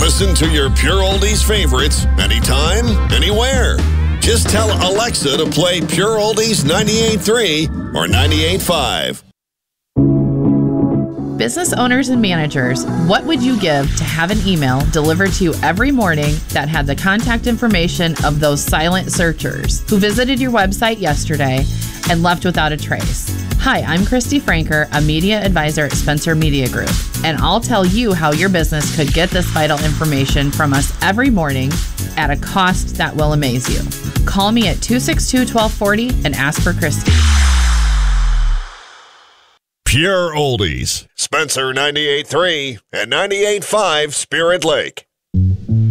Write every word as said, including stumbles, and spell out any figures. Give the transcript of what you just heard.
Listen to your Pure Oldies favorites anytime, anywhere. Just tell Alexa to play Pure Oldies ninety-eight point three or ninety-eight point five. Business owners and managers, what would you give to have an email delivered to you every morning that had the contact information of those silent searchers who visited your website yesterday and left without a trace? Hi, I'm Christy Franker, a media advisor at Spencer Media Group, and I'll tell you how your business could get this vital information from us every morning at a cost that will amaze you. Call me at two six two, one two four zero and ask for Christy. Pure Oldies, Spencer ninety-eight point three and ninety-eight point five Spirit Lake.